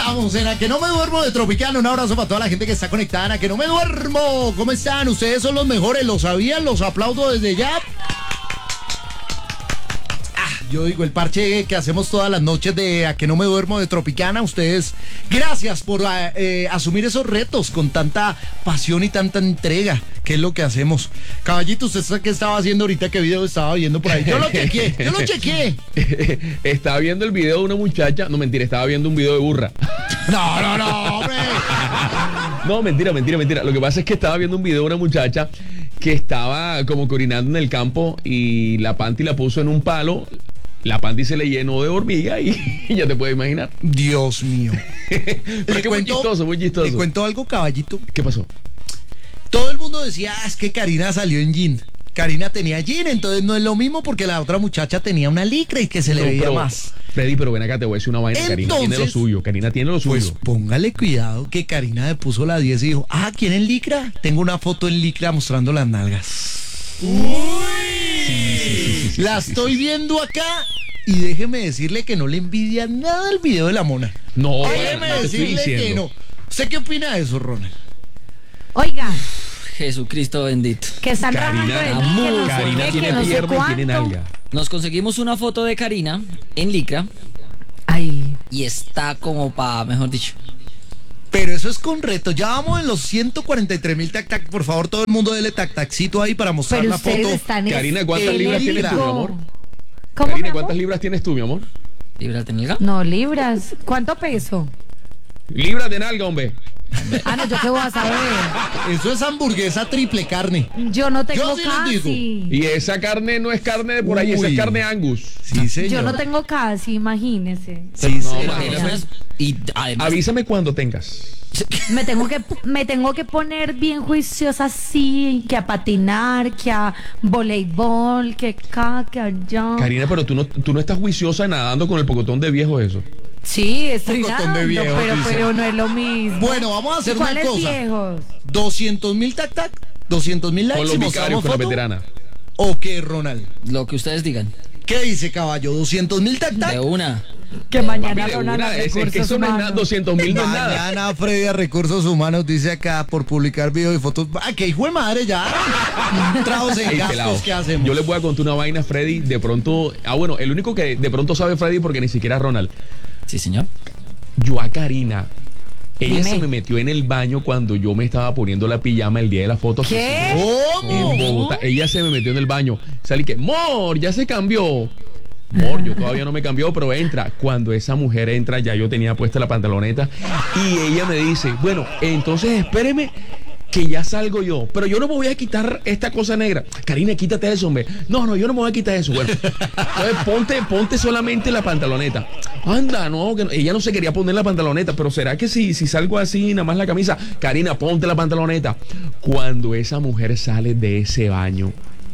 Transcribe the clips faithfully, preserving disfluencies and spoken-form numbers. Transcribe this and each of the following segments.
estamos en A Que No Me Duermo de Tropicana. Un abrazo para toda la gente que está conectada en A Que No Me Duermo. ¿Cómo están? Ustedes son los mejores, ¿lo sabían? Los aplaudo desde ya. Yo digo, el parche que hacemos todas las noches de A Que No Me Duermo de Tropicana, ustedes, gracias por eh, asumir esos retos con tanta pasión y tanta entrega, que es lo que hacemos. Caballito, ¿usted sabe qué estaba haciendo ahorita? ¿Qué video estaba viendo por ahí? Yo lo chequeé, yo lo chequeé. Estaba viendo el video de una muchacha, no mentira, estaba viendo un video de burra. No, no, no, hombre. No, mentira, mentira, mentira. Lo que pasa es que estaba viendo un video de una muchacha que estaba como corinando en el campo y la panty la puso en un palo. La panty se le llenó de hormiga y, y ya te puedes imaginar. Dios mío. Pero es que muy chistoso, muy chistoso. Le cuento algo, caballito. ¿Qué pasó? Todo el mundo decía, ah, es que Karina salió en jean. Karina tenía jean, entonces no es lo mismo porque la otra muchacha tenía una licra y que se le No, veía pero, más. Freddy, pero ven acá, te voy a decir una vaina. Entonces, Karina tiene lo suyo, Karina tiene lo suyo. Pues póngale cuidado que Karina le puso la diez y dijo, ah, ¿quieren licra? Tengo una foto en licra mostrando las nalgas. Uy. Sí, sí, sí, sí, la sí, estoy sí, sí. viendo acá y déjeme decirle que no le envidia nada el video de la mona. No, déjeme no te estoy decirle que diciendo. no. ¿Usted qué opina de eso, Ronald? Oiga, Jesucristo bendito. que están Karina, rajando de amor, mí, que no sé Karina qué, tiene que no sé pierna y tiene cuánto. nalga. Nos conseguimos una foto de Karina en licra Ay, y está como pa, mejor dicho. Pero eso es con reto. Ya vamos en los ciento cuarenta y tres mil tac tac. Por favor, todo el mundo dele tac taccito ahí para mostrar pero la ustedes foto. están Karina, ¿cuántas en libras tienes tú, mi libra. amor? ¿Cómo, mi Karina, amor? ¿cuántas libras tienes tú, mi amor? ¿Libras de nalga? No, libras. ¿Cuánto peso? Libras de nalga, hombre. Ah, no, yo qué voy a saber. Eso es hamburguesa triple carne. Yo no tengo Yo sí les casi. Y esa carne no es carne de por ahí, esa Uy. es carne Angus. Sí, señor. Yo no tengo casi, imagínese. Sí, No, señor. imagínate. Y además, Avísame cuando tengas. Me tengo que me tengo que poner bien juiciosa así, que a patinar, que a voleibol, que acá, que allá. Karina, pero tú no, tú no estás juiciosa nadando con el pocotón de viejo eso. Sí, estoy Pocotón de nadando, viejo, pero, dice. pero no es lo mismo. Bueno, vamos a hacer una ¿Cuáles cosa. viejos? doscientos mil tac tac. doscientos mil likes. Con los y vicarios, mostramos con la foto. veterana. ¿O qué, Ronald? lo que ustedes digan. ¿Qué dice, caballo? ¿doscientos mil tac tac? De una. Que mañana Papi, de Ronald una, a es, es que recursos eso no es nada, humanos. doscientos mil no es nada. Mañana Freddy a Recursos Humanos dice acá por publicar videos y fotos. ¡Ah, qué hijo de madre ya! Tragos en Ey, gastos, pelado, ¿qué hacemos? yo les voy a contar una vaina, Freddy. De pronto, ah, bueno, el único que de pronto sabe Freddy porque ni siquiera Ronald. Sí, señor. Yo a Karina, ella Dime. se me metió en el baño cuando yo me estaba poniendo la pijama el día de la foto. ¿Qué? ¿Cómo? En Bogotá. Ella se me metió en el baño. Salí que, Mor, ya se cambió. Mor, yo todavía no me cambió, pero entra. Cuando esa mujer entra, ya yo tenía puesta la pantaloneta. Y ella me dice, bueno, entonces espéreme que ya salgo yo. Pero yo no me voy a quitar esta cosa negra. Karina, quítate eso, hombre. No, no, yo no me voy a quitar eso. Bueno, entonces ponte, ponte solamente la pantaloneta. Anda, no, que no. Ella no se quería poner la pantaloneta, pero ¿será que si, si salgo así, nada más la camisa? Karina, ponte la pantaloneta. Cuando esa mujer sale de ese baño,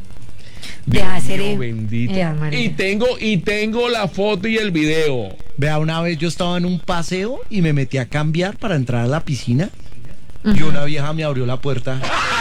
Deja de ser Dios el- bendito. Eh, María. Y tengo, y tengo la foto y el video. Vea, una vez yo estaba en un paseo y me metí a cambiar para entrar a la piscina y una vieja me abrió la puerta.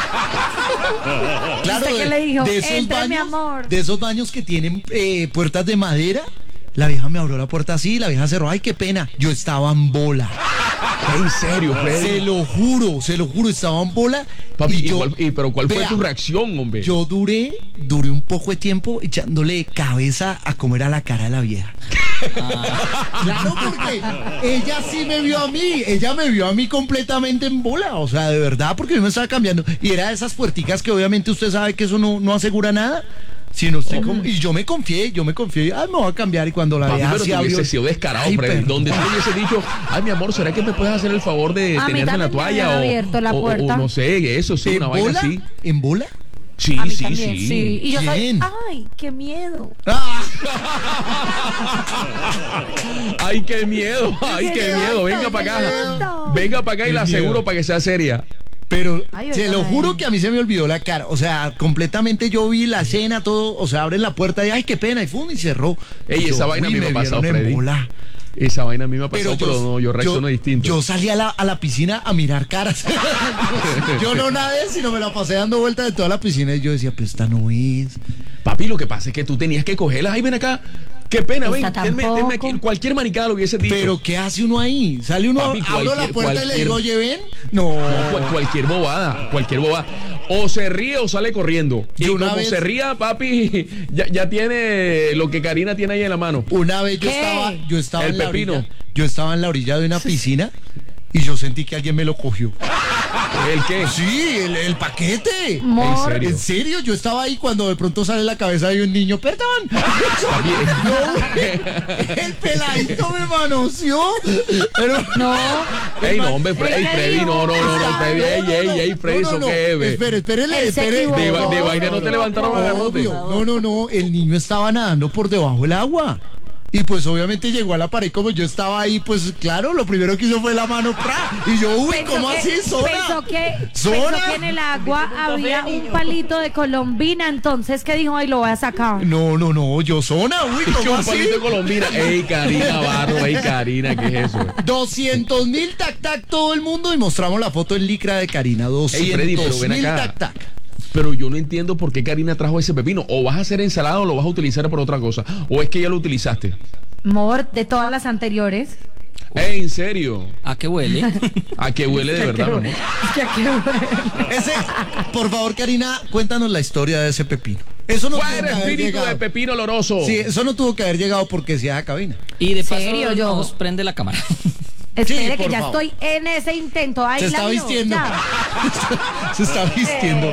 Claro, ¿Usted qué de, le dijo? de esos Entra, baños, mi amor. de esos baños que tienen eh, puertas de madera. La vieja me abrió la puerta así, la vieja cerró. Ay, qué pena. Yo estaba en bola. En serio, Se Freddy. lo juro, se lo juro, estaba en bola. Papi, y ¿y yo, cuál- y- pero ¿cuál fue vea, tu reacción, hombre? Yo duré, duré un poco de tiempo echándole cabeza a comer a la cara de la vieja. Claro, porque ella sí me vio a mí, ella me vio a mí completamente en bola, o sea, de verdad, porque yo me estaba cambiando. Y era de esas puerticas que obviamente usted sabe que eso no, no asegura nada. Sino usted com- y yo me confié, yo me confié, ay, me voy a cambiar y cuando la Papi, vieja pero se tú abrió. hubiese sido descarado, Ay, Freddy. perdón. Donde tú hubiese dicho, ay, mi amor, ¿será que me puedes hacer el favor de A mí tenerme la también me toalla? habían O, abierto la o- o- puerta. no sé, eso sí, ¿En una vaina bola? así. ¿En bola? Sí, A mí sí, también, sí. sí. Y yo soy, ¿Quién? ay, qué miedo. Ah. Ay, qué miedo, ay, qué Qué miedo. Venga miedo, para qué acá. miedo. Venga para acá y Qué la miedo. aseguro para que sea seria. Pero Ay, se oiga, lo juro ay. que a mí se me olvidó la cara. O sea, completamente yo vi la escena, todo. O sea, abren la puerta y ay, qué pena. Y fum, y cerró. Ey, Y yo, esa vaina a uy, mí me ha pasado, vieron en Freddy. bola. Esa vaina a mí me ha pasado, pero, yo, no, yo reacciono yo- distinto. Yo salí a la, a la piscina a mirar caras. Yo no nadé, sino me la pasé dando vueltas de toda la piscina y yo decía, pues esta no es. Papi, lo que pasa es que tú tenías que cogerlas. Ay, ven acá. Qué pena, ven, Esta tenme, tenme aquí. tampoco. Cualquier maricada lo hubiese dicho. Pero ¿qué hace uno ahí? Sale uno, Papi, abro la cualquier- puerta y le cualquier- digo, oye, ven. No. Cual- cualquier bobada, cualquier bobada. O se ríe o sale corriendo. Y Yo una como vez- se ría, papi, ya, ya tiene lo que Karina tiene ahí en la mano. Una vez yo ¿Qué? estaba, yo estaba El en la pepino. orilla, yo estaba en la orilla de una piscina y yo sentí que alguien me lo cogió. ¿El qué? Sí, el, el paquete. Mor, serio? ¿En serio? Yo estaba ahí cuando de pronto sale la cabeza de un niño. Perdón. Papi, No, el peladito me manoseó. Pero no. Ey, no, hombre, Fre- ey, ¿Qué Freddy, dijo? no, no, no, no, Freddy, ey, ey, ey, Freddy, No, no, ¿eso no. qué es, ve? Espere, espérele, Él se espere. equivocó. De, va- de vaina no te levantaron a garrote. Obvio. No, no, no, el niño estaba nadando por debajo del agua. Y pues obviamente llegó a la pared como yo estaba ahí, pues claro, lo primero que hizo fue la mano, ¡pra! Y yo, uy, Pensó ¿cómo que- así, Zona? Pensó que, ¿Zona? pensó que en el agua había un palito de colombina, entonces que dijo, ay, lo voy a sacar. No, no, no, yo Zona, uy, Es que ¿cómo un así? palito de Colombina. Ey, Karina Barro, ey, Karina, ¿qué es eso? doscientos mil tac tac todo el mundo y mostramos la foto en licra de Karina. Ey, Freddy, pero doscientos ven mil acá. tac tac. Pero yo no entiendo por qué Karina trajo ese pepino. O vas a hacer ensalada o lo vas a utilizar por otra cosa. O es que ya lo utilizaste. Mor, de todas las anteriores. Ey, ¿en serio? ¿A qué huele? ¿A qué huele de verdad, mi amor? Ya que bueno. Ese, por favor, Karina, cuéntanos la historia de ese pepino. Eso no tuvo Fuera que haber espíritu llegado. de pepino oloroso. Sí, eso no tuvo que haber llegado porque sea cabina. Y de paso ¿Serio, yo? nos prende la cámara. Espere Sí, que por ya favor. estoy en ese intento. Ay, Se la está vio, vistiendo. ya. Se está vistiendo.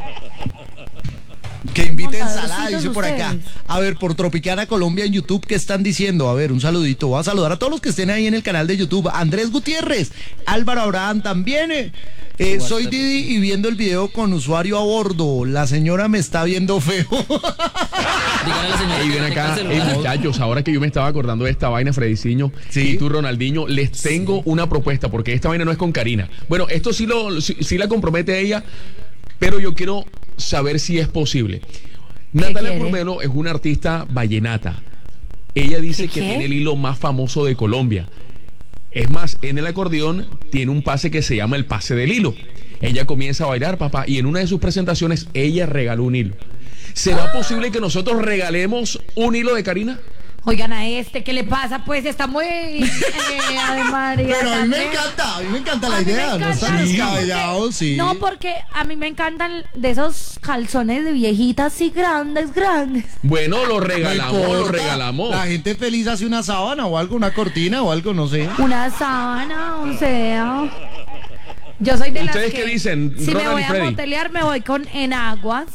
Que invite Montadorcitos ensalada, dice por acá. ustedes. A ver, por Tropicana Colombia en YouTube, ¿qué están diciendo? A ver, un saludito. Voy a saludar a todos los que estén ahí en el canal de YouTube. Andrés Gutiérrez, Álvaro Abraham también. eh. Eh, soy Didi y viendo el video con usuario a bordo. La señora me está viendo feo. Díganle a la señora Ey, que ven no tenga acá, el ey, celular. muchachos, ahora que yo me estaba acordando de esta vaina, Frediciño, Sí. y tú, Ronaldinho, les tengo una propuesta, porque esta vaina no es con Karina. Bueno, esto sí, lo, sí, sí la compromete a ella, pero yo quiero saber si es posible. Natalia quiere? Formelo es una artista vallenata. Ella dice ¿Qué que qué? tiene el hilo más famoso de Colombia. Es más, en el acordeón tiene un pase que se llama el pase del hilo. Ella comienza a bailar, papá, y en una de sus presentaciones ella regaló un hilo. ¿Será posible que nosotros regalemos un hilo de Karina? Oigan a este, ¿qué le pasa? Pues está muy... Eh, Ave María, Pero a mí me también. encanta, a mí me encanta A la mí me idea. No encanta, está sí. descabellado, sí. No, porque a mí me encantan de esos calzones de viejitas así grandes, grandes. Bueno, lo No regalamos, lo importa. regalamos. La gente feliz hace una sábana o algo, una cortina o algo, no sé. Una sábana, o sea... Yo soy de las ¿Ustedes que... qué dicen, Si me Ronald voy y a Freddy? motelear, me voy con enaguas.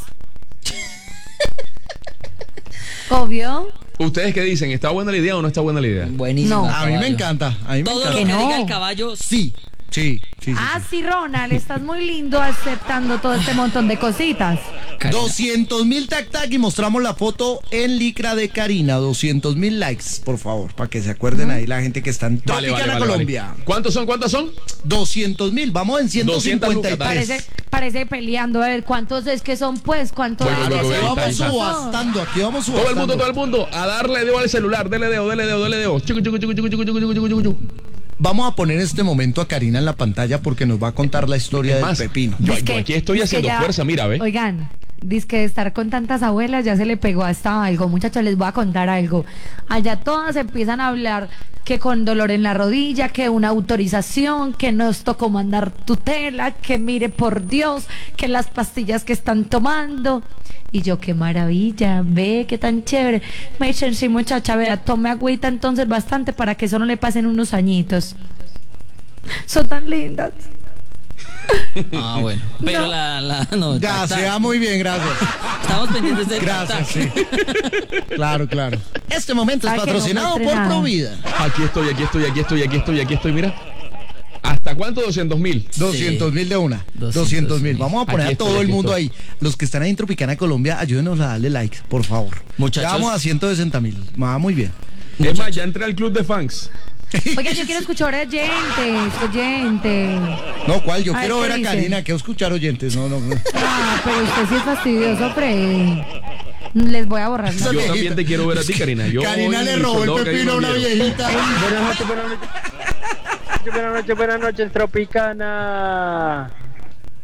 Obvio. ¿Ustedes qué dicen? ¿Está buena la idea o no está buena la idea? Buenísimo. No. A mí me caballo. encanta, a mí me Todo lo encanta. que Que no. diga el caballo, Sí, sí, sí. sí, Ah, sí. sí, Ronald, estás muy lindo aceptando todo este montón de cositas. Karina. doscientos mil tac tac y mostramos la foto en licra de Karina. doscientos mil likes, por favor, para que se acuerden ahí la gente que está en Vale, Tropicana vale, vale, Colombia. vale. ¿Cuántos son? ¿Cuántos son? doscientos mil, vamos en ciento cincuenta y lucas, dale. tres. Parece, parece peleando. A ver, ¿cuántos es que son, pues? ¿Cuántos Voy, voy, es voy, que voy, son? ahí Vamos está, ahí está. subastando, aquí vamos subastando. Todo el mundo, todo el mundo, a darle dedo al celular, dele dedo, dele dedo, dele dedo. Chucu, chucu, chucu, chucu, chucu, chucu, chucu, chucu, chucu. Vamos a poner este momento a Karina en la pantalla porque nos va a contar la historia Es del más, pepino. Yo, Dizque- yo aquí estoy dizque haciendo ya- fuerza, mira, ve. Oigan, dice que de estar con tantas abuelas ya se le pegó hasta algo. Muchachos, les voy a contar algo. Allá todas empiezan a hablar que con dolor en la rodilla, que una autorización, que nos tocó mandar tutela, que mire por Dios, que las pastillas que están tomando. Y yo, qué maravilla, ve, qué tan chévere. Me dicen, sí, muchacha, vea, tome agüita entonces bastante para que eso no le pasen unos añitos. Son tan lindas. Ah, bueno. Pero No. la, la, no, Ya, está- se va muy bien, gracias. Estamos pendientes de Gracias, sí. Claro, claro. Este momento es Ay, que no patrocinado muestre por nada. Provida. Aquí estoy, aquí estoy, aquí estoy, aquí estoy, aquí estoy, mira. ¿Hasta cuánto? doscientos mil. doscientos mil de una. doscientos mil. Vamos a poner Aquí a todo estoy, el aquí mundo estoy. ahí. Los que están ahí en Tropicana Colombia, ayúdenos a darle like, por favor. Muchachos. Ya vamos a ciento sesenta mil. Va muy bien. Es más, ya entré al club de fans. Oiga, yo quiero escuchar oyentes, oyentes. No, ¿cuál? Yo Ay, quiero ¿qué ver a dice? Karina, quiero escuchar oyentes. No, no, no. Ah, pero usted sí es fastidioso, Freddy. Les voy a borrar. ¿no? Yo viejita. también te quiero ver a ti, Karina. Yo Karina hoy le mi robó el soldado pepino a una Karina Oviedo. viejita. Buenas noches, buenas noches. Buenas noches, buenas noches, Tropicana.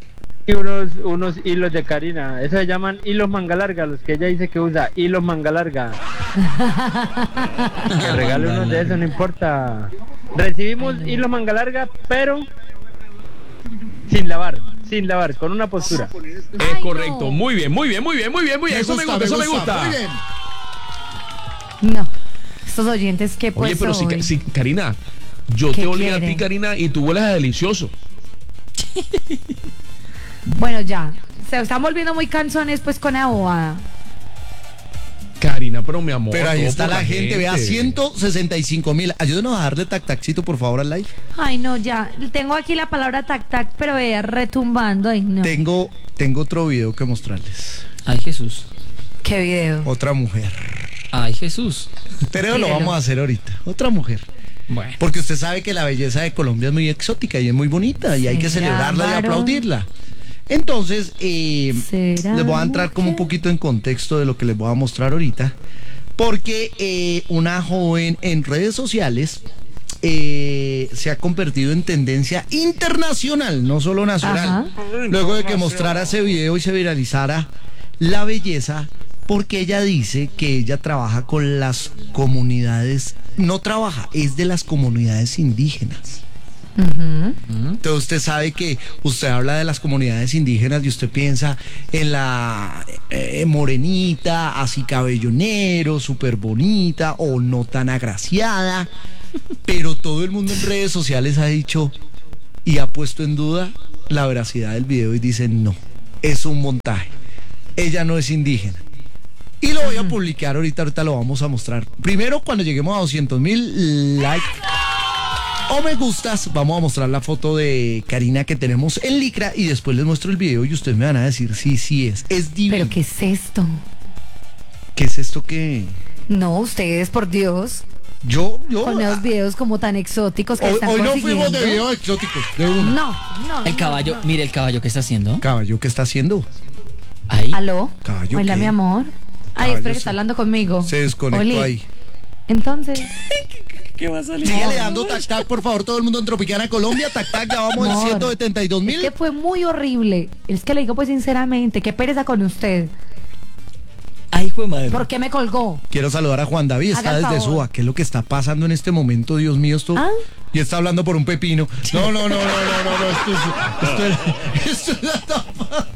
unos, unos hilos de Karina. Eso se llaman hilos manga larga, los que ella dice que usa, hilos manga larga. Que regale unos de esos, no importa. Recibimos hilos manga larga, pero sin lavar, sin lavar, con una postura. Es Ay, correcto. no. Muy bien, muy bien, muy bien, muy bien, muy bien. Eso me gusta, eso me gusta. Muy bien. No. Estos oyentes que pues Oye, pero si, hoy- si Karina, yo ¿Qué te olía a ti, quiere? Karina, y tú hueles a delicioso. Bueno, ya. Se están volviendo muy canzones pues con la bobada. Karina, pero mi amor. Pero ahí todo está por la gente, vea, ciento sesenta y cinco mil. Ayúdenos a darle tac tacito, por favor, al live. Ay, no, ya. Tengo aquí la palabra tac tac, pero vea, retumbando. Ay, no. Tengo, tengo otro video que mostrarles. Ay, Jesús. ¿Qué video? Otra mujer. Ay, Jesús. Pero lo Mírelo. vamos a hacer ahorita. Otra mujer. Bueno. Porque usted sabe que la belleza de Colombia es muy exótica y es muy bonita y hay que ¿Será celebrarla y varón? aplaudirla. Entonces, eh, ¿Será les voy a entrar como un mujer? poquito en contexto de lo que les voy a mostrar ahorita. Porque eh, una joven en redes sociales eh, se ha convertido en tendencia internacional, no solo nacional. Ajá. Luego de que mostrara ese video y se viralizara la belleza, porque ella dice que ella trabaja con las comunidades, no trabaja, es de las comunidades indígenas. Ujú. Entonces usted sabe que usted habla de las comunidades indígenas y usted piensa en la eh, morenita, así cabello negro, súper bonita o no tan agraciada, pero todo el mundo en redes sociales ha dicho y ha puesto en duda la veracidad del video y dicen no, es un montaje, ella no es indígena. Y lo voy a publicar ahorita, ahorita lo vamos a mostrar. Primero, cuando lleguemos a doscientos mil likes o me gustas, vamos a mostrar la foto de Karina que tenemos en licra y después les muestro el video y ustedes me van a decir sí, sí es. Es divino. ¿Pero qué es esto? ¿Qué es esto que No, ustedes, por Dios. yo, yo? Con esos videos como tan exóticos que Hoy, están hoy no consiguiendo. fuimos de videos exóticos, de uno. No, no. El no, caballo, no. mire el caballo que está haciendo. Caballo, ¿qué está haciendo? Ahí. ¿Aló? Caballo, Hola, ¿qué? mi amor. Ay, Caballo espera que se- está hablando conmigo. Se desconectó Oli. ahí. Entonces, ¿Qué va a salir? Síguele dando tac tac, por favor, todo el mundo en Tropicana Colombia. Tac tac, ya vamos en Amor, ciento setenta y dos es mil. que fue muy horrible. Es que le digo pues sinceramente, qué pereza con usted. Ay, fue madre. ¿Por qué me colgó? Quiero saludar a Juan David, está Haga el desde favor. Suba. ¿Qué es lo que está pasando en este momento, Dios mío? Esto... ¿Ah? Y está hablando por un pepino. No, no, no, no, no, no, no, esto es... Esto es... Esto es la tapa.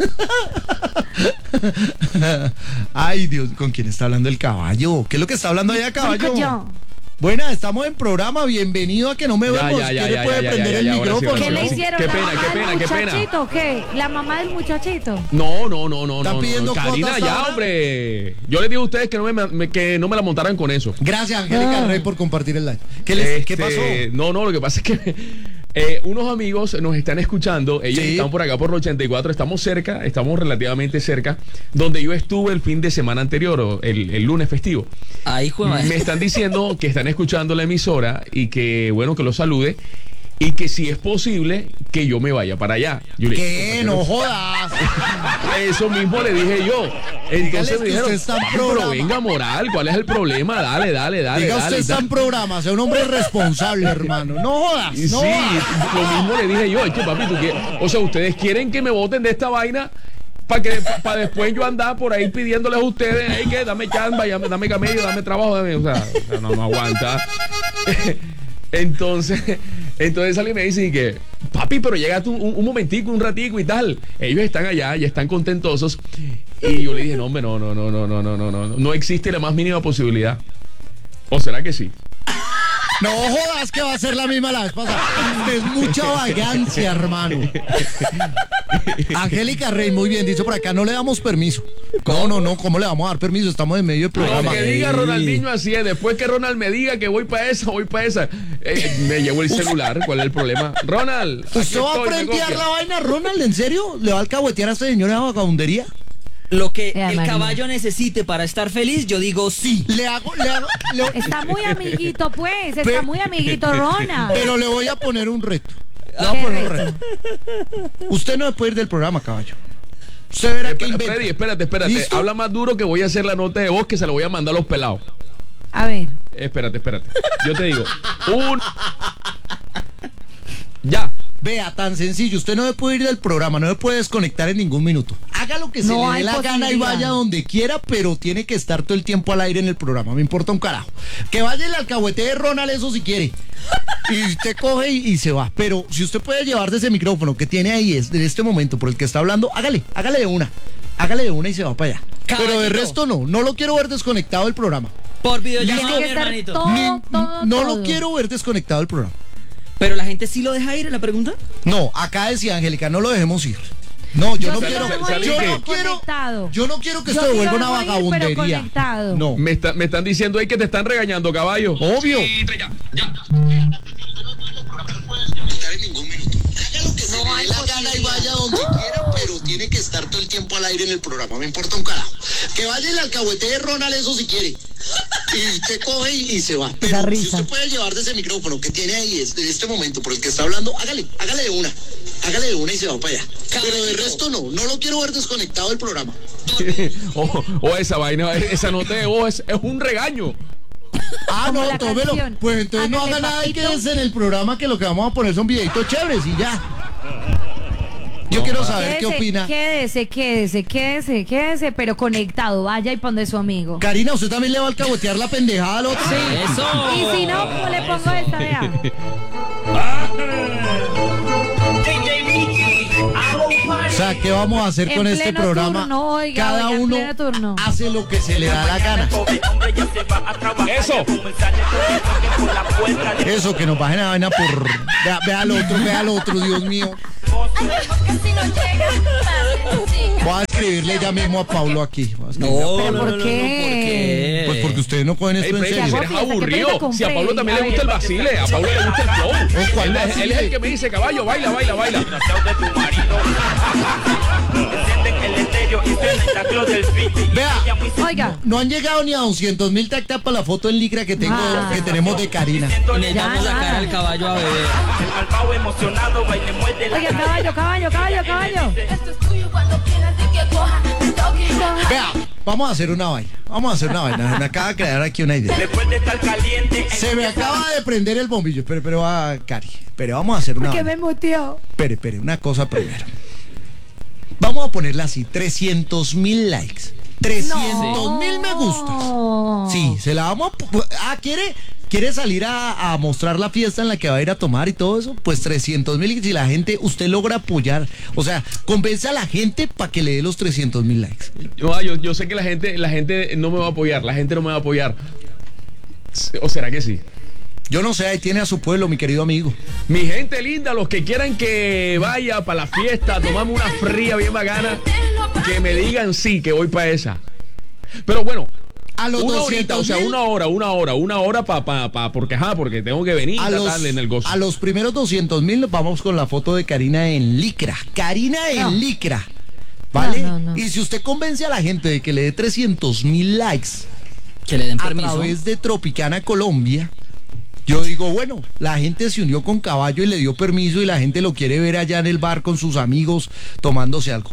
Ay, Dios, ¿con quién está hablando el caballo? ¿Qué es lo que está hablando allá, caballo? Digo yo. Buena, estamos en programa. Bienvenido a Que No Me Ya, Vemos. ya, ya, ¿Quiere ya, puede ya, prender ya, el ya, ahora sí, micrófono? ahora ¿Qué le sí. hicieron? Qué ¿La pena, mamá qué del pena, qué pena. muchachito o qué? ¿La mamá del muchachito? No, no, no, no, ¿Están no, pidiendo no. Karina, cuotas ya, ahora? hombre. Yo les digo a ustedes que no me, me- que no me la montaran con eso. Gracias, Angélica Ah. Rey, por compartir el live. ¿Qué, les- ¿qué Este, pasó? No, no, lo que pasa es que eh, unos amigos nos están escuchando. Ellos Sí. están por acá por los ochenta y cuatro. Estamos cerca, estamos relativamente cerca. Donde yo estuve el fin de semana anterior, o el, el lunes festivo. Ahí fue madre. Me están diciendo que están escuchando la emisora y que, bueno, que los salude. Y que si es posible, que yo me vaya para allá. Yo le dije, ¿Qué? No jodas. eso mismo le dije yo. Entonces que me dijeron, usted está en "Papi, pero programa". venga, Moral, ¿cuál es el problema? Dale, dale, dale. Diga dale, usted está dale. en programa, sea un hombre responsable, hermano. No jodas, Y no sí, jodas. lo mismo le dije yo, es que papi, tú qué- o sea, ustedes quieren que me voten de esta vaina para que para después yo andar por ahí pidiéndoles a ustedes, hey, que dame chamba, dame, dame camello, dame trabajo, dame, o sea, o sea, no, no aguanta. Entonces, entonces sale y me dice y que, papi, pero llega tú un, un momentico, un ratico y tal. Ellos están allá y están contentosos. Y yo le dije, no, hombre, no, no, no, no, no, no, no, no, no existe la más mínima posibilidad. ¿O será que sí? No jodas que va a ser la misma la vez pasada. Usted es mucha vagancia, hermano. Angélica Rey, muy bien, dice por acá, no le damos permiso. No, no, no, ¿cómo le vamos a dar permiso? Estamos en medio del programa. Lo que diga Ronaldinho así es. Después que Ronald me diga que voy para esa, voy para esa. Eh, me llevo el celular. ¿Cuál es el problema? Ronald. aquí ¿Usted va a estoy, me frentear copia. la vaina, Ronald? ¿En serio? ¿Le va a alcahuetear a esta señora vagabundería? Lo que Eh, el Marina. caballo necesite para estar feliz, yo digo sí. Le hago, le hago, le- Está muy amiguito, pues. Está Pe- muy amiguito, Rona. pero le voy a poner un reto. Le ¿Qué voy a poner un reto? reto. Usted no se puede ir del programa, caballo. Usted verá que Espera, inventa. Freddy, espérate, espérate. ¿Listo? Habla más duro que voy a hacer la nota de voz que se la voy a mandar a los pelados. A ver. Espérate, espérate. Yo te digo. Un. Ya. Vea, tan sencillo, usted no se puede ir del programa, no se puede desconectar en ningún minuto. Haga lo que se No le hay dé la gana y posibilidad. vaya donde quiera, pero tiene que estar todo el tiempo al aire en el programa, me importa un carajo. Que vaya el alcahuete de Ronald, eso si quiere. Y usted coge y, y se va. Pero si usted puede llevarse ese micrófono que tiene ahí es, en este momento por el que está hablando, hágale, hágale de una. Hágale de una y se va para allá. Pero de Caballito. resto no, no lo quiero ver desconectado del programa. Por Tiene videollamada, que mi estar hermanito. todo, Ni- todo, no todo. lo quiero ver desconectado del programa. Pero la gente sí lo deja ir en la pregunta. No, acá decía Angélica, no lo dejemos ir. No, yo, Yo no sí quiero, lo dejo ir, yo pero no quiero, conectado. yo no quiero que Yo esto sí se lo vuelva una dejo ir, pero vagabundería. conectado. No, Me, está- me están diciendo ahí que te están regañando, caballo. obvio. estar en ningún minuto. Haga lo que se le dé la gana y vaya donde quiera, pero tiene que estar todo el tiempo al aire en el programa, me importa un carajo. Que vaya el alcahuete de Ronald, eso si quiere. Y usted coge y, y se va. Pero Esa si risa. usted puede llevar de ese micrófono que tiene ahí es- en este momento por el que está hablando, hágale, hágale de una. Hágale de una y se va para allá. Pero de resto no, no lo quiero ver desconectado del programa. O, o esa vaina, esa nota de voz es, es un regaño. Ah, Como no, la tómelo. canción. Pues entonces no Hágale, haga nada y papito. quédese en el programa que lo que vamos a poner son videitos chéveres y ya. Yo quiero saber qué Quédese, opina. Quédese, quédese, quédese, quédese, pero conectado. Vaya y ponde su amigo. Karina, ¿usted también le va a alcahuetear la pendejada al otro? Eso. Y si no, ¿cómo le pongo esta, vea? O sea, ¿qué vamos a hacer En con este pleno programa? turno, oiga, Cada oiga, en uno pleno turno. hace lo que se le da la gana. Eso. Eso, que nos bajen la vaina por... Vea, vea al otro, vea al otro, Dios mío. Voy a escribirle ya mismo a Paulo aquí. Voy a escribirle a No, ¿Pero no, por no, no, qué? no, ¿por qué? Pues porque ustedes no cogen Ey, esto en Freddy, serio. eres Piensa que aburrido. pereza con Si a Pablo Freddy. también le gusta el vacile, a Pablo le gusta el flow. Oh, ¿cuál Él, es- él es vacile? el que me dice, caballo, baila, baila, baila. Vea, Oiga, no han llegado ni a doscientos mil tactas para la foto en licra que tengo, Ah. que tenemos de Karina. Le damos la ya. cara al caballo a beber. oiga, caballo, caballo, caballo, caballo. Vea, vamos a hacer una vaina. Vamos a hacer una vaina. Me acaba de crear aquí una idea. Se me acaba de prender el bombillo. Pero, pero, ah, Cari. Pero vamos a hacer una Que vaina. me muteó. Espere, espere, una cosa primero. Vamos a ponerla así, trescientos mil likes. trescientos mil me gustas. Sí, se la vamos a... pu- Ah, ¿quiere, quiere salir a, a mostrar la fiesta en la que va a ir a tomar y todo eso? Pues trescientos mil y si la gente, usted logra apoyar, o sea, convence a la gente para que le dé los trescientos mil likes. Yo, yo, yo sé que la gente, la gente no me va a apoyar, la gente no me va a apoyar. ¿O será que sí? Yo no sé, ahí tiene a su pueblo, mi querido amigo. Mi gente linda, los que quieran que vaya para la fiesta, tomamos una fría bien bacana, que me digan sí, que voy para esa. Pero bueno, A los una horita, o sea, doscientos mil, una hora, una hora, una hora para pa, pa, porque ajá, porque tengo que venir a a los, darle en el gozo. a los primeros doscientos mil nos vamos con la foto de Karina en licra. Karina en No. licra. ¿Vale? No, no, no. Y si usted convence a la gente de que le dé trescientos mil likes Que le den a permiso. través de Tropicana Colombia, yo digo, bueno, la gente se unió con Caballo y le dio permiso y la gente lo quiere ver allá en el bar con sus amigos tomándose algo.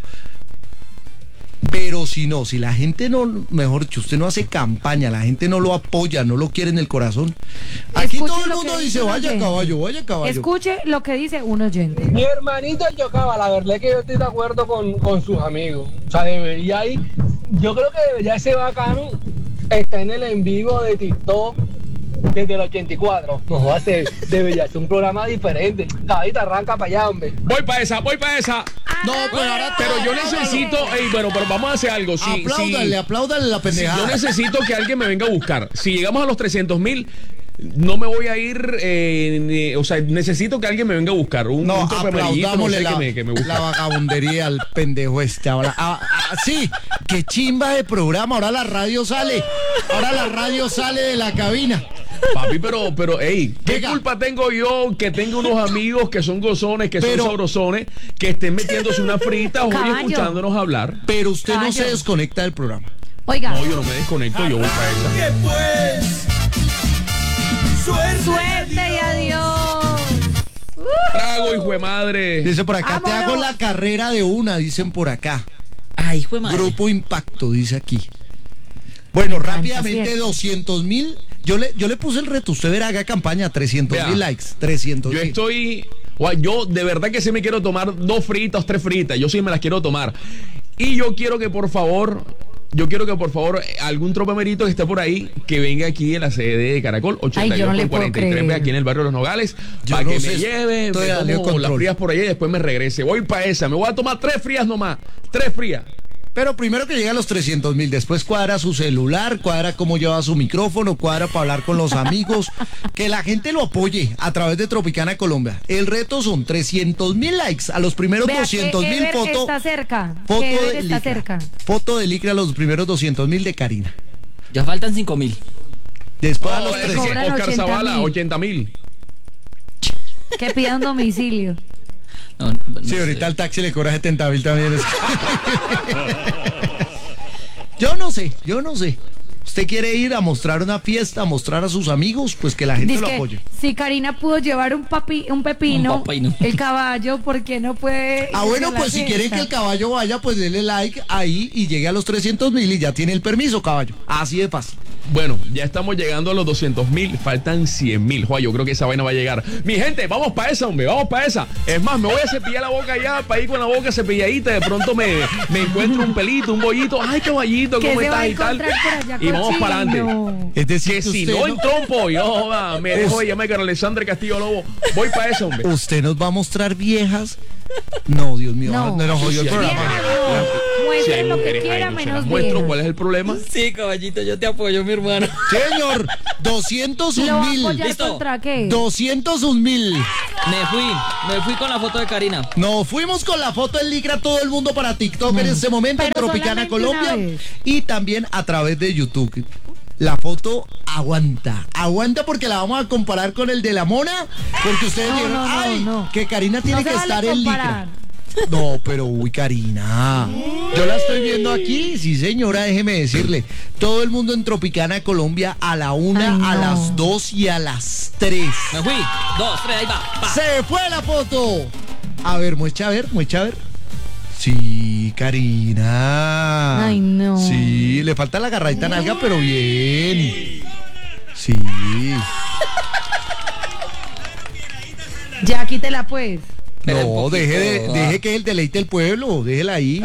Pero si no, si la gente no, mejor dicho, usted no hace campaña, la gente no lo apoya, no lo quiere en el corazón. Aquí Escuche todo el lo mundo que dice, dice un vaya oyente. caballo, vaya caballo. Escuche lo que dice un oyente. Mi hermanito el Yocaba, la verdad es que yo estoy de acuerdo con, con sus amigos. O sea, debería ir, yo creo que debería ese bacano está en el en vivo de TikTok desde el ochenta y cuatro. No va a ser, debería ser un programa diferente. Caballito, arranca para allá, hombre. Voy para esa, voy para esa. No, pero ahora Pero yo necesito, ey, bueno, pero vamos a hacer algo. Si, apláudale, si- apláudale la si pendejada. yo necesito que alguien me venga a buscar. Si llegamos a los trescientos mil, no me voy a ir, eh, ni- o sea, necesito que alguien me venga a buscar. Un, No, un tope amarillito, no aplaudámosle sé, la, que me, que me busque. la vagabundería al pendejo este. Ahora, ah, ah, sí, qué chimba de programa. Ahora la radio sale. Ahora la radio sale de la cabina. Papi, pero, pero, ey, ¿qué Venga. culpa tengo yo que tengo unos amigos que son gozones, que Pero- son sabrosones, que estén metiéndose una frita hoy Caballo. escuchándonos hablar? Pero usted no Caballo. se desconecta del programa. Oiga, No, yo no me desconecto, yo voy para esa. suerte y adiós. Trago, hijo de madre. Dice por acá, te hago Vámonos. la carrera de una, dicen por acá. Ay, hijo de madre. Grupo Impacto, dice aquí. Bueno, encanta, rápidamente ¿cierto? doscientos mil. Yo le, yo le puse el reto, usted verá, haga campaña, trescientos mil Vea, likes, trescientos Yo mil. estoy Guay, yo de verdad que sí me quiero tomar dos fritas, tres fritas. Yo sí me las quiero tomar. Y yo quiero que por favor, yo quiero que por favor algún tropemerito que esté por ahí, que venga aquí en la sede de Caracol, ochenta y dos no con cuarenta y tres, aquí en el barrio de Los Nogales, Yo para no que sé, me lleve, estoy a me Leo tomo las Control. frías por allá y después me regrese. Voy para esa, me voy a tomar tres frías nomás, tres frías. Pero primero que llegue a los trescientos mil, después cuadra su celular, cuadra cómo lleva su micrófono, cuadra para hablar con los amigos, que la gente lo apoye a través de Tropicana Colombia. El reto son trescientos mil likes a los primeros Vea doscientos que mil Ever fotos. está cerca. Foto que Ever de está licra. cerca. Foto de licra a los primeros doscientos mil de Karina. Ya faltan cinco mil. Después a Oh, los ese tres. cobran Oscar ochenta Zavala, mil. ochenta mil. Que pida un domicilio. No, no Sí, sé. ahorita el taxi le cobra setenta mil también. Es- Yo no sé, yo no sé. ¿Usted quiere ir a mostrar una fiesta, a mostrar a sus amigos? Pues que la gente lo Dice apoye. si Karina pudo llevar un papi, un pepino, Un papino. el caballo, ¿por qué no puede? Ah, ir bueno, a la pues si quieren fiesta? que el caballo vaya, pues denle like ahí y llegue a los trescientos mil y ya tiene el permiso, caballo. Así de fácil. Bueno, ya estamos llegando a los doscientos mil, faltan cien mil. Juan, yo creo que esa vaina va a llegar. Mi gente, vamos para esa, hombre, vamos para esa. Es más, me voy a cepillar la boca ya, para ir con la boca cepilladita. De pronto me, me encuentro un pelito, un bollito. Ay, caballito, ¿Qué ¿cómo se va estás a y tal? encontrar por allá, Y vamos cochino? para adelante. Es decir, Que que si usted no no- en trompo, yo joda, me dejo de llamar a Alexandre Castillo Lobo. Voy para eso, hombre. ¿Usted nos va a mostrar viejas? No, Dios mío, No. no, nos jodió el Sí, sí, programa. Vieja, no. Si Muestre hay lo que mujeres ahí, quiera, no se menos las muestro. viejas. ¿Cuál es el problema? Sí, caballito, yo te apoyo, mi hermano. Señor, doscientos ¿Lo un va a mil. apoyar Listo. contra qué? doscientos un mil. Me fui, me fui con la foto de Karina. Nos fuimos con la foto en licra todo el mundo para TikTok en este momento en Pero Tropicana solamente una Colombia vez. y también a través de YouTube. La foto aguanta, aguanta porque la vamos a comparar con el de la mona, porque ustedes No, dijeron, no, no, ay, no. que Karina tiene No se que vale estar en comparar. licra. No, pero uy, Karina. Yo la estoy viendo aquí, sí señora, déjeme decirle. Todo el mundo en Tropicana Colombia a la una, Ay, a no. las dos y a las tres. Me fui, dos, tres, ahí va. pa. ¡Se fue la foto! A ver, muestra a ver, muestra a ver. Sí, Karina. Ay, no. Sí, le falta la agarradita nalga, pero bien. Sí. Ya quítela pues. Pero un No, poquito, deje, de, ah. deje que el deleite el pueblo, déjela ahí.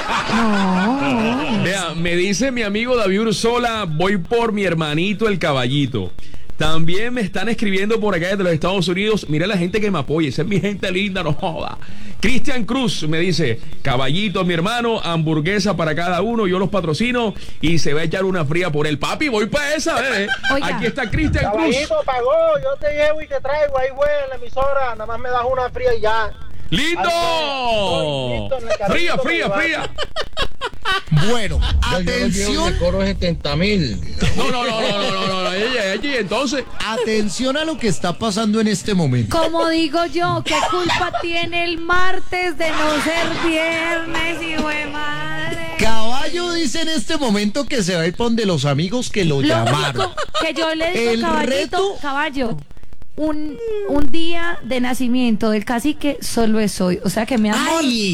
No. Vea, me dice mi amigo David Ursola, voy por mi hermanito el caballito. También me están escribiendo por acá desde los Estados Unidos. Mira la gente que me apoya, esa es mi gente linda, no joda. Cristian Cruz me dice, caballito, mi hermano, hamburguesa para cada uno, yo los patrocino y se va a echar una fría por el papi. Voy para esa, bebé. Oiga. Aquí está Cristian Cruz. Caballito pagó, yo te llevo y te traigo, ahí güey, en la emisora, nada más me das una fría y ya. ¡Lindo! Listo, en el carrito Fría, me fría, va. fría. Bueno, atención, cobro setenta mil. No, no, no, no, no, no, no, no, ella, ella, entonces. atención a lo que está pasando en este momento. Como digo yo, ¿qué culpa tiene el martes de no ser viernes, hijo de madre? Caballo dice en este momento que se va a ir por de los amigos que lo, Lo llamaron. único que yo le digo, El caballito, reto- caballo, un, un día de nacimiento del cacique solo es hoy. O sea que mi amor, ¡Ay!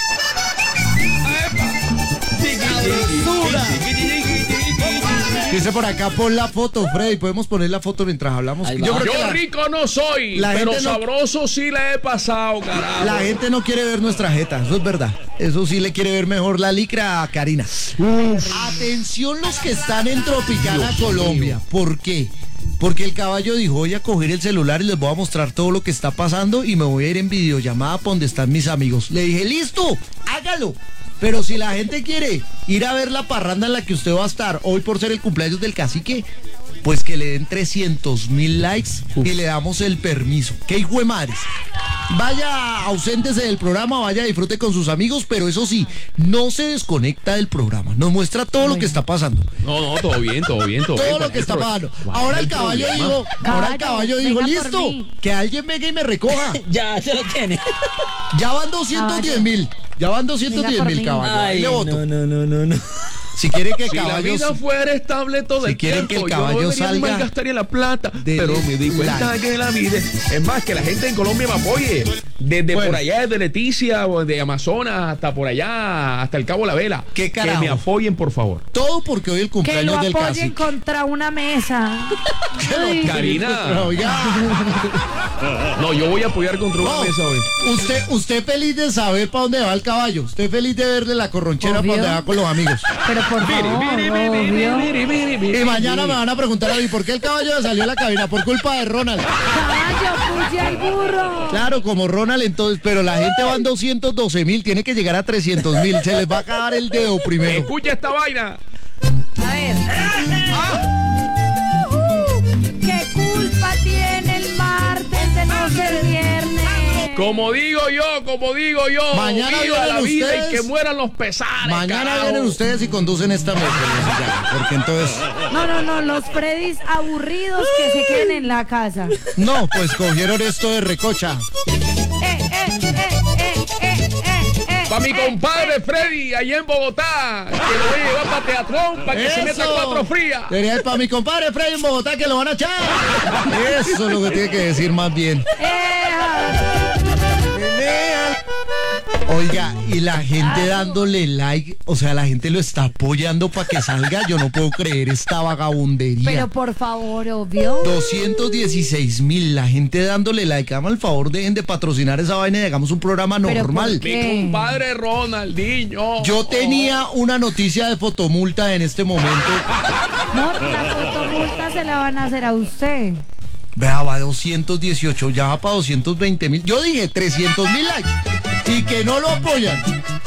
Dice por acá, pon la foto, Freddy. Podemos poner la foto mientras hablamos. Ahí Yo va. creo que Yo la, rico no soy, la pero gente no- sabroso sí le he pasado, carajo. la gente no quiere ver nuestra jeta, eso es verdad. Eso sí le quiere ver mejor la licra a Karina. Atención los que están en Tropicana, Colombia. ¿Por qué? Porque el caballo dijo, voy a coger el celular y les voy a mostrar todo lo que está pasando y me voy a ir en videollamada por donde están mis amigos. Le dije, listo, hágalo. Pero si la gente quiere ir a ver la parranda en la que usted va a estar hoy por ser el cumpleaños del cacique, pues que le den trescientos mil likes y le damos el permiso. ¡Qué hijo de madres! Vaya, auséntese del programa, vaya, disfrute con sus amigos, pero eso sí, no se desconecta del programa. Nos muestra todo lo que está pasando. No, no, todo bien, todo bien, todo, bien. Todo lo ¿Cuál que es está el pro- pasando. cuál Ahora es el caballo problema? dijo, ahora el Caballo, caballo dijo, venga por listo, mí. que alguien venga y me recoja. Ya, se lo tiene. Ya van doscientos diez mil. Ya van doscientos diez Venga por mil, mí. caballo. Ahí Ay, le voto. no, no, no, no, no. Si quieren que Si la caballos... vida fuera estable todo Si el quieren tiempo, que el caballo yo no debería salga, malgastaría la plata, dele pero me di cuenta like. que la vida... Es más, que la gente en Colombia me apoye. Desde Bueno. por allá, desde Leticia, o de Amazonas, hasta por allá, hasta el Cabo La Vela. ¿Qué que carajo? me apoyen, por favor. Todo porque hoy el Que lo cumpleaños del apoyen cacique. contra una mesa. Ay, Karina. Oiga, No, yo voy a apoyar contra una no, mesa hoy. usted, usted feliz de saber para dónde va el caballo. Usted feliz de verle la corronchera Obvio. para dónde va con los amigos. pero por favor, obvio. Y mañana me van a preguntar a mí por qué el caballo le salió a la cabina. Por culpa de Ronald. Caballo, puse al burro. Claro, como Ronald entonces, pero la gente va en doscientos doce mil, tiene que llegar a trescientos mil. Se les va a acabar el dedo primero. Escucha esta vaina. A ver. ¿Qué culpa tiene el martes de no ser viernes? Como digo yo, como digo yo, Mañana viva vienen la vida ustedes. y que mueran los pesares. Mañana carajo. vienen ustedes y conducen esta mesa, porque entonces... No, no, no, los Freddys aburridos que se queden en la casa. No, pues cogieron esto de recocha. Eh, eh, eh, eh, eh, eh, eh, Para mi eh, compadre eh. Freddy, allá en Bogotá, que lo voy a llevar para Teatrón, para que se meta cuatro frías. Debería ir para mi compadre Freddy en Bogotá que lo van a echar. Eso es lo que tiene que decir más bien. Eh, Oiga, y la gente dándole like, o sea, la gente lo está apoyando para que salga. Yo no puedo creer esta vagabundería. pero por favor, obvio. doscientos dieciséis mil, la gente dándole like. Háganme el favor, dejen de patrocinar esa vaina y hagamos un programa Pero normal. ¿por Mi qué? compadre Ronaldinho. Yo tenía una noticia de fotomulta en este momento. No, la fotomulta se la van a hacer a usted. Vea, va doscientos dieciocho, ya va para doscientos veinte mil. Yo dije trescientos mil likes y que no lo apoyan.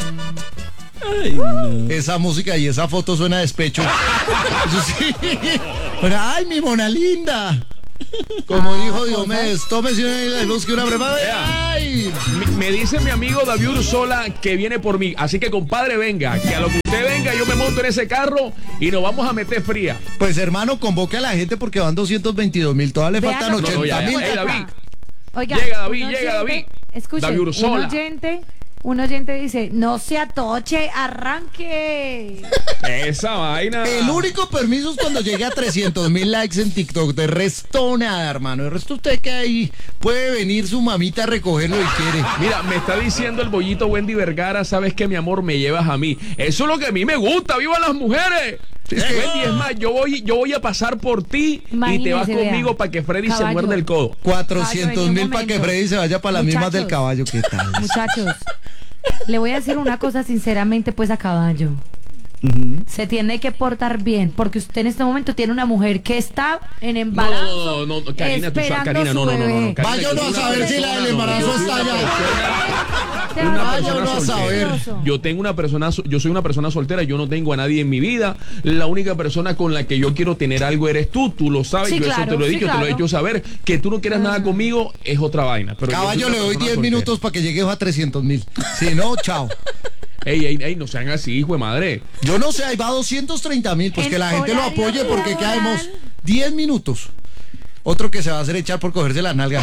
Esa música y esa foto suena a despecho. Eso sí. Pero, ay, mi mona linda. Como Ah, dijo Diomedes, tómese una y busque una preparada. Ay. Me, me dice mi amigo David Ursola que viene por mí. Así que, compadre, venga. Que a lo que usted venga, yo me monto en ese carro y nos vamos a meter fría. Pues hermano, convoque a la gente porque van doscientos veintidós mil. Todavía le Vean faltan lo que- ochenta mil. Ey, David. Oiga, Llega David, un llega David. Escuche, David un Ursola. oyente, un oyente dice, no se atoche, arranque. Esa vaina. El único permiso es cuando llegue a trescientos mil likes en TikTok. De resto nada, hermano. De resto usted que ahí puede venir su mamita a recogerlo y quiere. Mira, me está diciendo el bollito Wendy Vergara, sabes que mi amor me llevas a mí. Eso es lo que a mí me gusta, ¡viva las mujeres! Es que, Wendy, es más, yo voy, yo voy a pasar por ti y te vas Imagínese, conmigo vea. para que Freddy se Caballo. muerda el codo. cuatrocientos mil Caballo, para en que un Freddy se vaya para las mismas del Muchachos. caballo. ¿Qué tal? Muchachos, le voy a decir una cosa sinceramente pues a caballo. Se tiene que portar bien, porque usted en este momento tiene una mujer que está en embarazo. No, no, no, no, Karina, tú sabes, esperando Karina, no, su no, no, no, bebé. Karina, Vaya yo uno soy a una saber si la persona- del embarazo no, no, está yo soy allá. Te una va a Vaya persona uno a soltera. saber. Yo tengo una persona, yo soy una persona soltera, yo no tengo a nadie en mi vida. La única persona con la que yo quiero tener algo eres tú, tú lo sabes, Sí, yo claro, eso te lo he sí, dicho, te lo he claro. hecho saber. Que tú no quieras nada conmigo es otra vaina. Pero yo soy Caballo, una le doy persona diez soltera. minutos para que llegue a trescientos mil. Si no, chao. Ey, ey, ey, no sean así, hijo de madre. Yo no sé, ahí va doscientos treinta mil. Pues En que la gente lo horario apoye porque laboral. quedamos diez minutos. Otro que se va a hacer echar por cogerse las nalgas.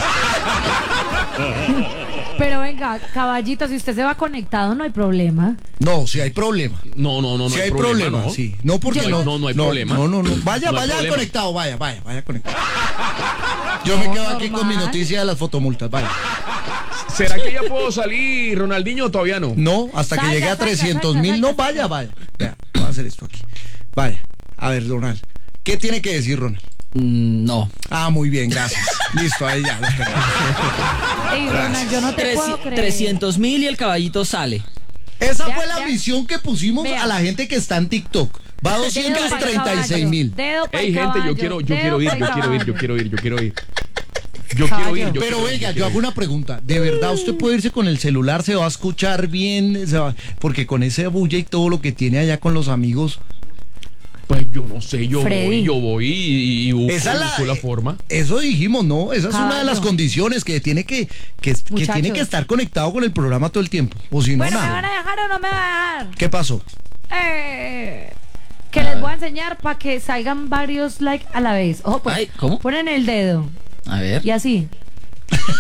Pero venga, caballito, si usted se va conectado no hay problema. No, si hay problema. No, no, no, no Si hay, hay problema, ¿no? sí. No porque Yo- no. no, no hay problema. No, no, no. Vaya, No hay vaya problema. conectado, vaya, vaya, vaya conectado. Yo me quedo aquí con mi normal. noticia de las fotomultas, vaya. ¿Será que ya puedo salir, Ronaldinho, o todavía no? No, hasta que Salga, llegue a salga, trescientos mil, salga, no, salga. vaya, vaya. Vea, voy a hacer esto aquí. Vaya, a ver, Ronald. ¿Qué tiene que decir, Ronald? Mm, no. Ah, muy bien, gracias. Listo, ahí ya. los tenemos. Ey, Ronald, yo no te Treci- puedo creer. trescientos mil y el caballito sale. Esa Vea, fue la vea. misión que pusimos Vea. a la gente que está en TikTok. Va a doscientos treinta y seis mil. Dedo pa'l Ey, gente, yo caballo, quiero, yo dedo quiero ir, pa'l yo quiero ir, yo caballo. quiero ir, yo quiero ir. Yo Caballo. quiero ir, yo Pero quiero ir, venga, yo quiero hago ir. una pregunta. ¿De verdad usted puede irse con el celular? ¿Se va a escuchar bien? ¿Se va- Porque con ese bulla y todo lo que tiene allá con los amigos. Pues yo no sé, yo Freddy. voy, yo voy y, y busco, Esa es la, busco la forma. Eso dijimos, ¿no? Esa es una de las Caballo. condiciones que tiene que, que, que Muchachos. tiene que estar conectado con el programa todo el tiempo. O si no, Bueno, ¿me van nada. a dejar o no me van a dejar? ¿Qué pasó? Eh, que les voy a enseñar para que salgan varios likes a la vez. Ojo, pues, Ay, ¿cómo? ponen el dedo A ver. y así.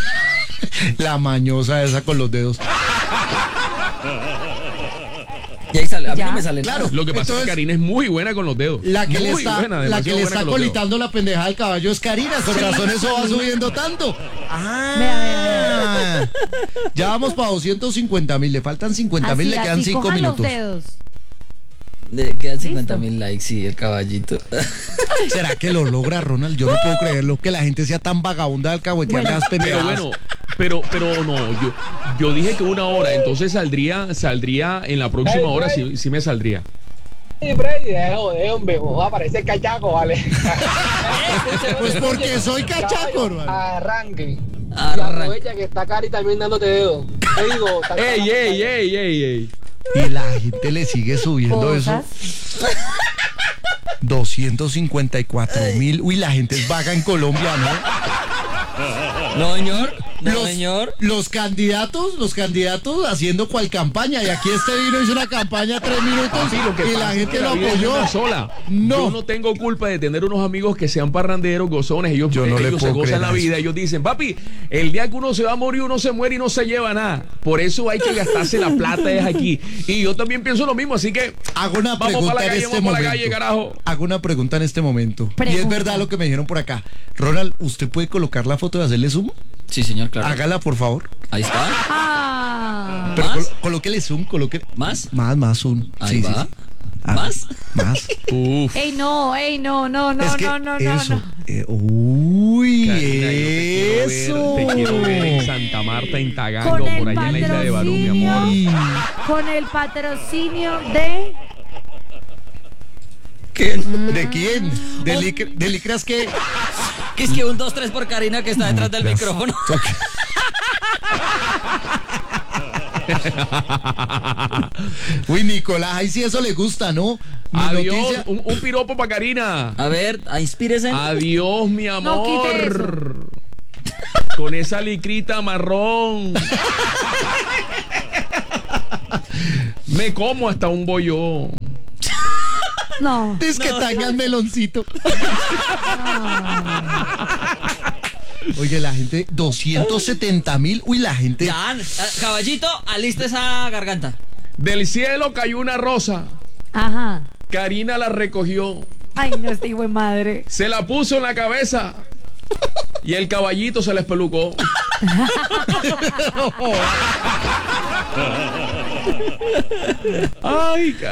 La mañosa esa con los dedos. Y ahí sale, a mí Ya. no me sale Claro. nada. Lo que pasa es Entonces, que Karina es muy buena con los dedos. La que muy le está, buena, la demasiado que le buena está con los dedos. colitando la pendejada del caballo es Karina. Con razón eso va subiendo tanto. Ah. Vea, vea, Ya vamos para doscientos cincuenta mil. Le faltan cincuenta mil, Así, le quedan así, cinco cojan minutos. los dedos. De- quedan cincuenta mil likes, sí, el caballito. ¿Será que lo logra, Ronald? Yo no puedo creerlo que la gente sea tan vagabunda de alcahuetear Bueno, las Pero pendejadas. bueno, pero, pero no, yo, yo dije que una hora, entonces saldría, saldría en la próxima Ey, hora, Freddy. sí, sí me saldría. Sí, Freddy, deja joder, hombre, vos aparece cachaco, ¿vale? Pues porque soy cachaco, hermano. Arranque. Y Arranque. aprovecha que está Cari también dándote dedo. Te digo, está ¡Ey, Cari- ey, ey, ey, ey! Y la gente le sigue subiendo Cosas. eso. doscientos cincuenta y cuatro mil. Uy, la gente es vaga en Colombia, ¿no? No, señor. No, Los, señor. los candidatos, los candidatos haciendo cual campaña. Y aquí este vino hizo una campaña tres minutos Sí, lo que y pasa la es gente que lo la vida es apoyó. una sola. No. Yo no tengo culpa de tener unos amigos que sean parranderos, gozones. Ellos, Yo no le ellos se puedo gozan creer la a vida. Ellos dicen, papi, el día que uno se va a morir, uno se muere y no se lleva nada. Por eso hay que gastarse la plata es aquí. Y yo también pienso lo mismo, así que Hago una vamos pregunta para la en calle, este vamos para la momento. calle, carajo. Hago una pregunta en este momento. Y es Pregunta. verdad lo que me dijeron por acá. Ronald, ¿usted puede colocar la foto de hacerle zoom? Sí, señor, claro. Hágala, por favor. Ahí está. Ah. Pero ¿Más? col- colóquele zoom, colóquele. ¿Más? Más, más zoom. Ahí Sí, sí, va. sí. Ah, ¿Más? Más. Uf. Ey, no, ey, no, no, no, es que no, no, no, eso. no. eh, uy, Karina, yo eso. te quiero ver, te quiero ver en Santa Marta, en Tagango, Con el por allá en la isla de Barú, mi patrocinio. amor. Uy. Con el patrocinio de... ¿Qué? ¿De quién? ¿De, lic- de licras que? Que es que un dos tres por Karina que está detrás del micrófono. Uy, Nicolás, ahí sí eso le gusta, ¿no? Mi Adiós, noticia- un, un piropo para Karina. A ver, ah, inspírese. Adiós, mi No quite amor. Con esa licrita marrón. Me como hasta un bollo. No. Es que tenga el meloncito. Oye, la gente, doscientos setenta mil. Uy, la gente. Ya, ah, caballito, alista esa garganta. Del cielo cayó una rosa. Ajá. Karina la recogió. Ay, no, este hijo de madre. Se la puso en la cabeza. Y el caballito se la espelucó. Ay,